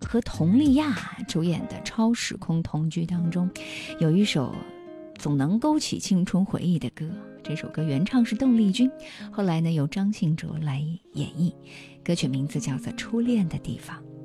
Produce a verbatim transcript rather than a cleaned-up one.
和佟丽娅主演的《超时空同居》当中，有一首总能勾起青春回忆的歌，这首歌原唱是邓丽君，后来呢由张信哲来演绎，歌曲名字叫做《初恋的地方》。